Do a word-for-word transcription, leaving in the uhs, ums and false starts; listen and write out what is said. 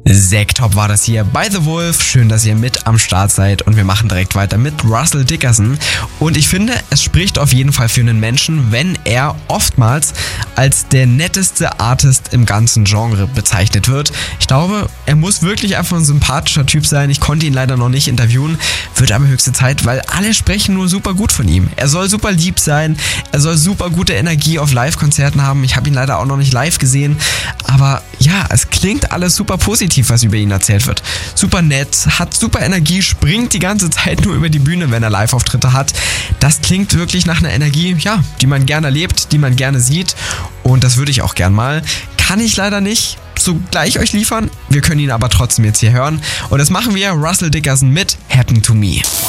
Sektop war das hier bei The Wolf. Schön, dass ihr mit am Start seid und wir machen direkt weiter mit Russell Dickerson. Und ich finde, es spricht auf jeden Fall für einen Menschen, wenn er oftmals als der netteste Artist im ganzen Genre bezeichnet wird. Ich glaube, er muss wirklich einfach ein sympathischer Typ sein. Ich konnte ihn leider noch nicht interviewen, wird aber höchste Zeit, weil alle sprechen nur super gut von ihm. Er soll super lieb sein, er soll super gute Energie auf Live-Konzerten haben. Ich habe ihn leider auch noch nicht live gesehen, aber ja, es klingt alles super positiv, was über ihn erzählt wird. Super nett, hat super Energie, springt die ganze Zeit nur über die Bühne, wenn er Live-Auftritte hat. Das klingt wirklich nach einer Energie, ja, die man gerne erlebt, die man gerne sieht und das würde ich auch gern mal. Kann ich leider nicht sogleich euch liefern, wir können ihn aber trotzdem jetzt hier hören und das machen wir, Russell Dickerson mit Happen to Me.